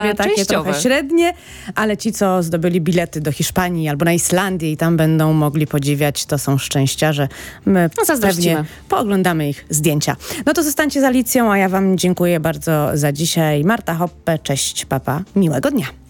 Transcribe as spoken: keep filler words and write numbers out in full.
takie częściowe. trochę średnie, ale ci, co zdobyli bilety do Hiszpanii albo na Islandię i tam będą mogli podziwiać, to są szczęściarze. My No, pewnie pooglądamy ich zdjęcia. No to zostańcie z Alicją, a ja wam dziękuję bardzo za dzisiaj. Marta Hoppe, cześć, papa, miłego dnia.